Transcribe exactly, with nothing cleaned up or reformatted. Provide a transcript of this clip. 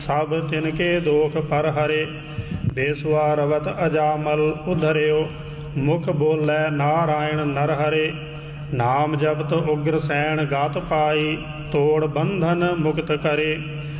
सब तिनके दोख पर हरे। बेसुआ रवत अजामल उधर्यो, मुख बोलै नारायण नर हरे। नाम जपत उग्र सैन गात पाई, तोड़ बंधन मुक्त करे।